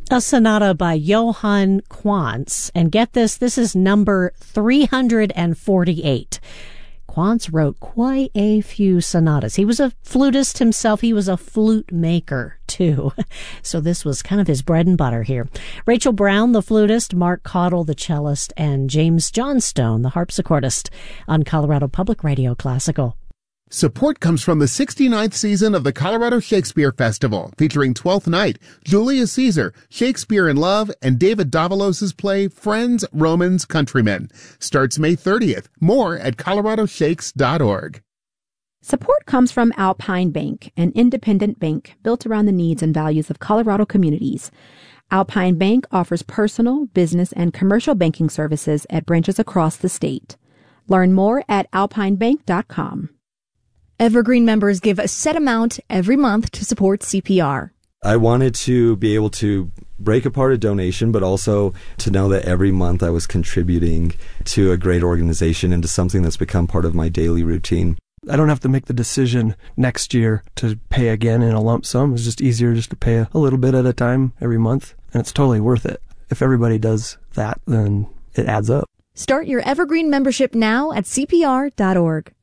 A sonata by Johann Quantz. And get this, this is number 348. Quantz wrote quite a few sonatas. He was a flutist himself. He was a flute maker, too. So this was kind of his bread and butter here. Rachel Brown, the flutist, Mark Caudill, the cellist, and James Johnstone, the harpsichordist, on Colorado Public Radio Classical. Support comes from the 69th season of the Colorado Shakespeare Festival, featuring Twelfth Night, Julius Caesar, Shakespeare in Love, and David Davalos' play Friends, Romans, Countrymen. Starts May 30th. More at coloradoshakes.org. Support comes from Alpine Bank, an independent bank built around the needs and values of Colorado communities. Alpine Bank offers personal, business, and commercial banking services at branches across the state. Learn more at alpinebank.com. Evergreen members give a set amount every month to support CPR. I wanted to be able to break apart a donation, but also to know that every month I was contributing to a great organization and to something that's become part of my daily routine. I don't have to make the decision next year to pay again in a lump sum. It's just easier just to pay a little bit at a time every month, and it's totally worth it. If everybody does that, then it adds up. Start your Evergreen membership now at CPR.org.